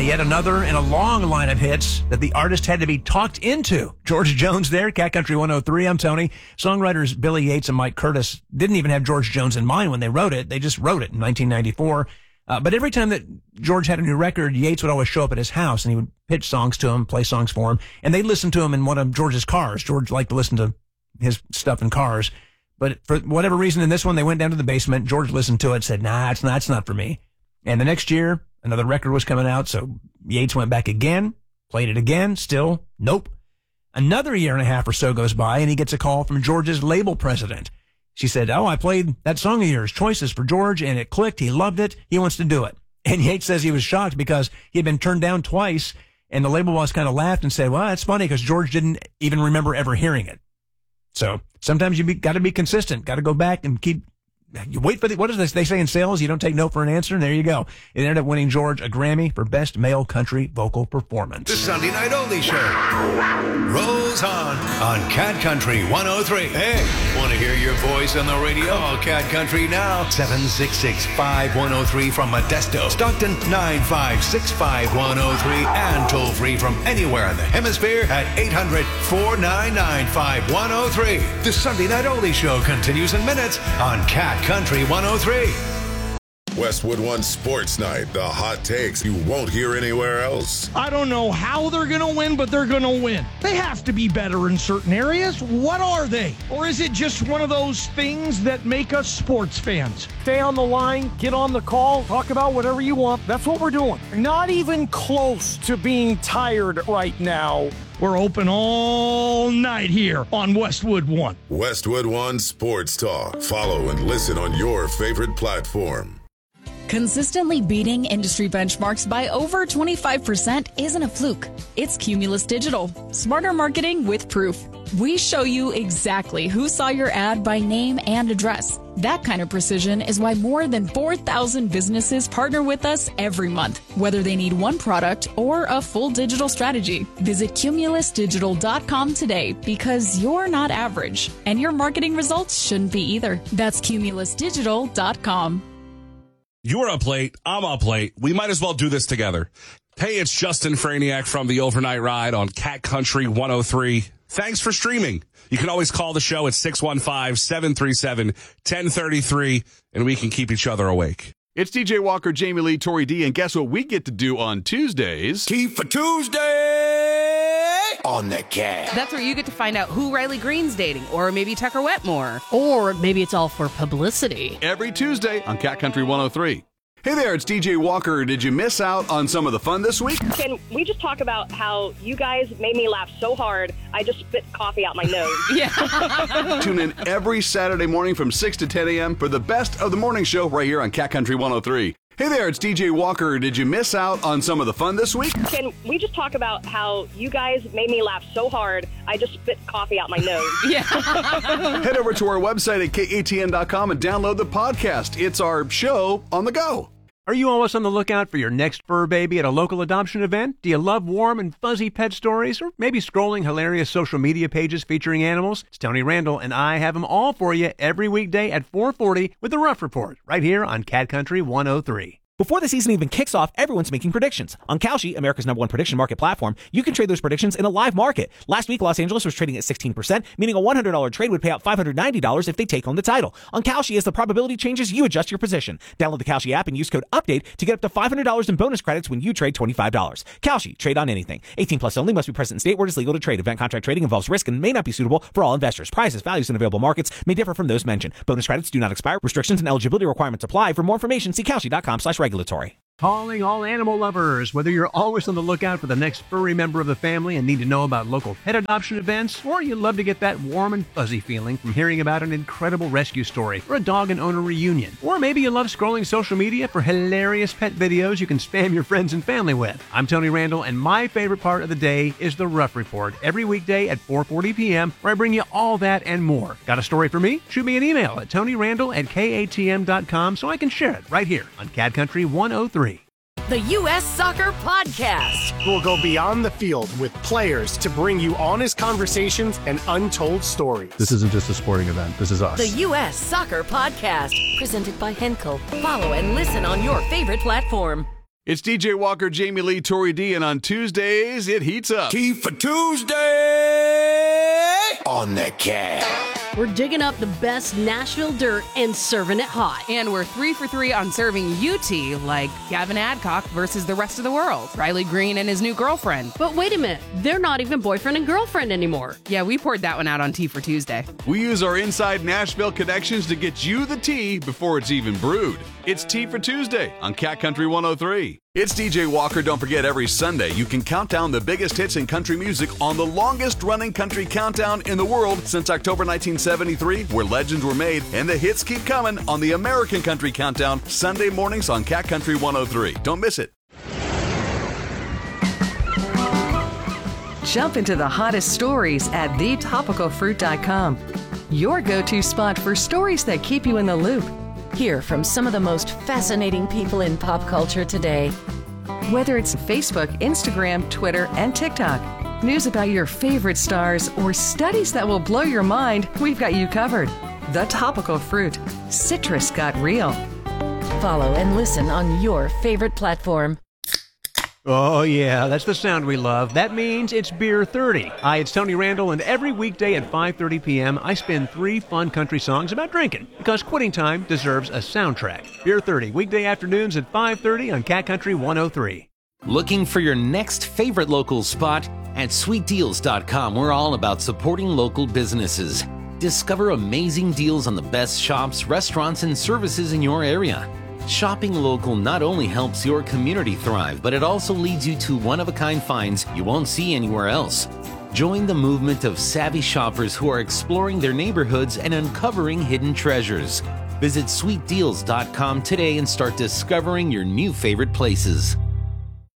Yet another in a long line of hits that the artist had to be talked into. George Jones there, Cat Country 103. I'm Tony. Songwriters Billy Yates and Mike Curtis didn't even have George Jones in mind when they wrote it. They just wrote it in 1994. But every time that George had a new record, Yates would always show up at his house and he would pitch songs to him, play songs for him, and they'd listen to him in one of George's cars. George liked to listen to his stuff in cars. But for whatever reason in this one, they went down to the basement. George listened to it, said, nah, it's not for me. And the next year, another record was coming out, so Yates went back again, played it again, still, nope. Another year and a half or so goes by, and he gets a call from George's label president. She said, I played that song of yours, Choices, for George, and it clicked. He loved it. He wants to do it. And Yates says he was shocked because he had been turned down twice, and the label boss kind of laughed and said, well, that's funny because George didn't even remember ever hearing it. So sometimes you got to be consistent, got to go back and you wait for what is this? They say in sales, you don't take no for an answer, and there you go. It ended up winning George a Grammy for Best Male Country Vocal Performance. The Sunday Night Oldie Show rolls on Cat Country 103. Hey, want to hear your voice on the radio? Call Cat Country now. 766-5103 from Modesto, Stockton 956-5103, and toll free from anywhere in the hemisphere at 800-499-5103. The Sunday Night Oldie Show continues in minutes on Cat Country 103. Westwood One Sports Night, the hot takes you won't hear anywhere else. I don't know how they're going to win, but they're going to win. They have to be better in certain areas. What are they? Or is it just one of those things that make us sports fans? Stay on the line, get on the call, talk about whatever you want. That's what we're doing. Not even close to being tired right now. We're open all night here on Westwood One. Westwood One Sports Talk. Follow and listen on your favorite platform. Consistently beating industry benchmarks by over 25% isn't a fluke. It's Cumulus Digital. Smarter marketing with proof. We show you exactly who saw your ad by name and address. That kind of precision is why more than 4,000 businesses partner with us every month, whether they need one product or a full digital strategy. Visit cumulusdigital.com today because you're not average, and your marketing results shouldn't be either. That's cumulusdigital.com. You're up late. I'm up late. We might as well do this together. Hey, it's Justin Franiak from the Overnight Ride on Cat Country 103. Thanks for streaming. You can always call the show at 615-737-1033, and we can keep each other awake. It's DJ Walker, Jamie Lee, Tori D, and guess what we get to do on Tuesdays? Tea for Tuesday on the Cat. That's where you get to find out who Riley Green's dating, or maybe Tucker Wetmore. Or maybe it's all for publicity. Every Tuesday on Cat Country 103. Hey there, it's DJ Walker. Did you miss out on some of the fun this week? Can we just talk about how you guys made me laugh so hard, I just spit coffee out my nose? Yeah. Tune in every Saturday morning from 6 to 10 a.m. for the best of the morning show right here on Cat Country 103. Hey there, it's DJ Walker. Did you miss out on some of the fun this week? Can we just talk about how you guys made me laugh so hard, I just spit coffee out my nose? Yeah. Head over to our website at katn.com and download the podcast. It's our show on the go. Are you always on the lookout for your next fur baby at a local adoption event? Do you love warm and fuzzy pet stories? Or maybe scrolling hilarious social media pages featuring animals? It's Tony Randall, and I have them all for you every weekday at 4:40 with the Rough Report, right here on Cat Country 103. Before the season even kicks off, everyone's making predictions. On Kalshi, America's #1 prediction market platform, you can trade those predictions in a live market. Last week, Los Angeles was trading at 16%, meaning a $100 trade would pay out $590 if they take home the title. On Kalshi, as the probability changes, you adjust your position. Download the Kalshi app and use code UPDATE to get up to $500 in bonus credits when you trade $25. Kalshi, trade on anything. 18 plus only, must be present in state where it is legal to trade. Event contract trading involves risk and may not be suitable for all investors. Prices, values, and available markets may differ from those mentioned. Bonus credits do not expire. Restrictions and eligibility requirements apply. For more information, see Kalshi.com/regulatory. Calling all animal lovers. Whether you're always on the lookout for the next furry member of the family and need to know about local pet adoption events, or you love to get that warm and fuzzy feeling from hearing about an incredible rescue story or a dog and owner reunion, or maybe you love scrolling social media for hilarious pet videos you can spam your friends and family with. I'm Tony Randall, and my favorite part of the day is the Rough Report every weekday at 4:40 p.m., where I bring you all that and more. Got a story for me? Shoot me an email at tonyrandall@katm.com so I can share it right here on Cat Country 103. The U.S. Soccer Podcast. We'll go beyond the field with players to bring you honest conversations and untold stories. This isn't just a sporting event. This is us. The U.S. Soccer Podcast. Presented by Henkel. Follow and listen on your favorite platform. It's DJ Walker, Jamie Lee, Tori D, and on Tuesdays, it heats up. Tea for Tuesday on the Cat. We're digging up the best Nashville dirt and serving it hot. And we're 3 for 3 on serving you tea, like Gavin Adcock versus the rest of the world, Riley Green and his new girlfriend. But wait a minute, they're not even boyfriend and girlfriend anymore. Yeah, we poured that one out on Tea for Tuesday. We use our inside Nashville connections to get you the tea before it's even brewed. It's Tea for Tuesday on Cat Country 103. It's DJ Walker. Don't forget, every Sunday you can count down the biggest hits in country music on the longest running country countdown in the world since October 1973, where legends were made and the hits keep coming on the American Country Countdown, Sunday mornings on Cat Country 103. Don't miss it. Jump into the hottest stories at thetopicalfruit.com. Your go-to spot for stories that keep you in the loop. Hear from some of the most fascinating people in pop culture today. Whether it's Facebook, Instagram, Twitter, and TikTok, news about your favorite stars, or studies that will blow your mind, we've got you covered. The Topical Fruit. Citrus got real. Follow and listen on your favorite platform. Oh, yeah, that's the sound we love. That means it's Beer 30. Hi, it's Tony Randall, and every weekday at 5:30 p.m., I spin 3 fun country songs about drinking, because quitting time deserves a soundtrack. Beer 30, weekday afternoons at 5:30 on Cat Country 103. Looking for your next favorite local spot? At sweetdeals.com, we're all about supporting local businesses. Discover amazing deals on the best shops, restaurants, and services in your area. Shopping local not only helps your community thrive, but it also leads you to one-of-a-kind finds you won't see anywhere else. Join the movement of savvy shoppers who are exploring their neighborhoods and uncovering hidden treasures. Visit sweetdeals.com today and start discovering your new favorite places.